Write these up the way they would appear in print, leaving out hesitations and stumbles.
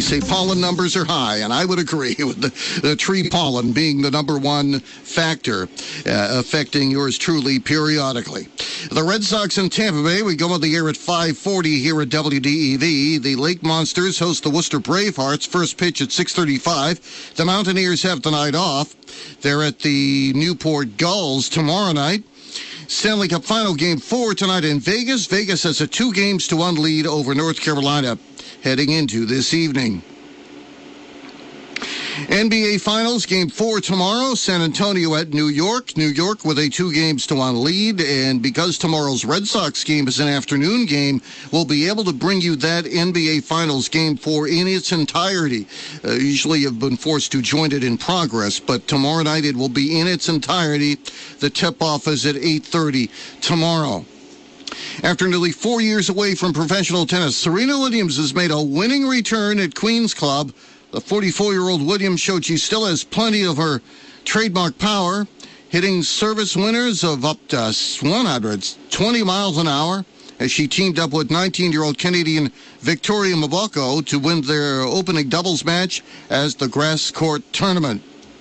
say pollen numbers are high, and I would agree with the tree pollen being the number one factor affecting yours truly periodically. The Red Sox in Tampa Bay, we go on the air at 5:40 here at WDEV. The Lake Monsters host the Worcester Bravehearts. First pitch at 6:35. The Mountaineers have the night off. They're at the Newport Gulls tomorrow night. Stanley Cup Final Game 4 tonight in Vegas. Vegas has a 2-1 lead over North Carolina heading into this evening. NBA Finals Game 4 tomorrow. San Antonio at New York. New York with a 2-1 lead. And because tomorrow's Red Sox game is an afternoon game, we'll be able to bring you that NBA Finals Game 4 in its entirety. Usually you've been forced to join it in progress, but tomorrow night it will be in its entirety. The tip-off is at 8:30 tomorrow. After nearly 4 years away from professional tennis, Serena Williams has made a winning return at Queen's Club. The 44-year-old Williams showed she still has plenty of her trademark power, hitting service winners of up to 120 miles an hour as she teamed up with 19-year-old Canadian Victoria Mboko to win their opening doubles match as the grass court tournament.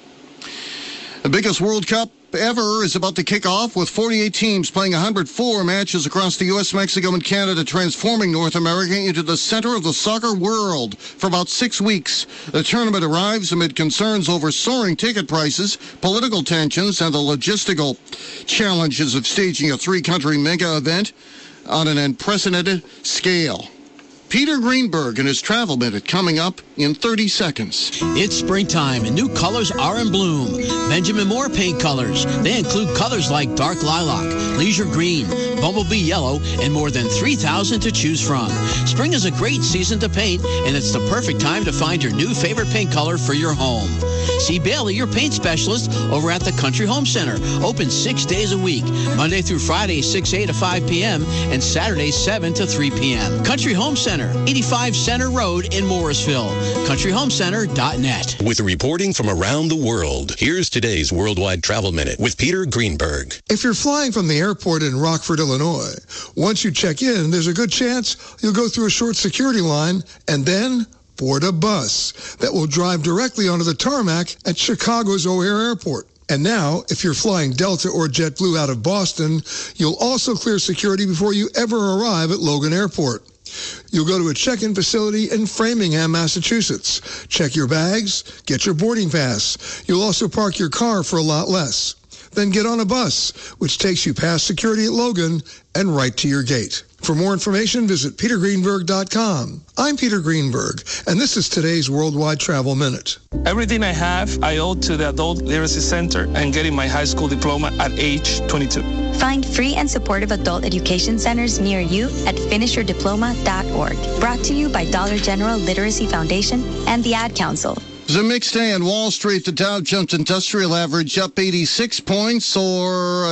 The biggest World Cup ever is about to kick off with 48 teams playing 104 matches across the U.S., Mexico, and Canada, transforming North America into the center of the soccer world. For about 6 weeks, the tournament arrives amid concerns over soaring ticket prices, political tensions, and the logistical challenges of staging a 3-country mega event on an unprecedented scale. Peter Greenberg and his Travel Minute coming up in 30 seconds. It's springtime and new colors are in bloom. Benjamin Moore paint colors. They include colors like dark lilac, leisure green, bumblebee yellow, and more than 3,000 to choose from. Spring is a great season to paint, and it's the perfect time to find your new favorite paint color for your home. See Bailey, your paint specialist, over at the Country Home Center. Open 6 days a week, Monday through Friday, 6 a.m. to 5 p.m., and Saturday, 7 to 3 p.m. Country Home Center, 85 Center Road in Morrisville. CountryHomeCenter.net. With reporting from around the world, here's today's Worldwide Travel Minute with Peter Greenberg. If you're flying from the airport in Rockford, Illinois, once you check in, there's a good chance you'll go through a short security line and then board a bus that will drive directly onto the tarmac at Chicago's O'Hare Airport. And now, if you're flying Delta or JetBlue out of Boston, you'll also clear security before you ever arrive at Logan Airport. You'll go to a check-in facility in Framingham, Massachusetts. Check your bags, get your boarding pass. You'll also park your car for a lot less. Then get on a bus, which takes you past security at Logan and right to your gate. For more information, visit petergreenberg.com. I'm Peter Greenberg, and this is today's Worldwide Travel Minute. Everything I have, I owe to the Adult Literacy Center and getting my high school diploma at age 22. Find free and supportive adult education centers near you at finishyourdiploma.org. Brought to you by Dollar General Literacy Foundation and the Ad Council. It was a mixed day on Wall Street. The Dow Jones Industrial Average up 86 points, or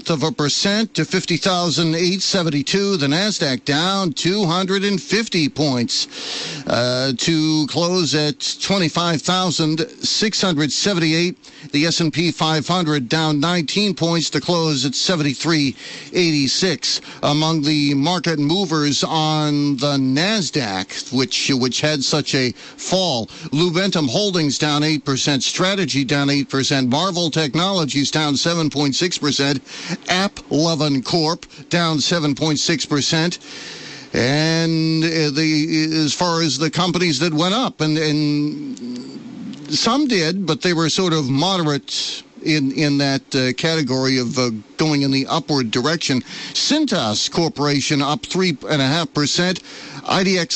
0.1% to 50,872. The Nasdaq down 250 points to close at 25,678. The S&P 500 down 19 points to close at 7386. Among the market movers on the Nasdaq, which had such a fall, Luventum Holdings down 8%, Strategy down 8%, Marvel Technologies down 7.6%, AppLovin Corp down 7.6%. And as far as the companies that went up, and some did, but they were sort of moderate in that category of going in the upward direction. Cintas Corporation up 3.5%. IDX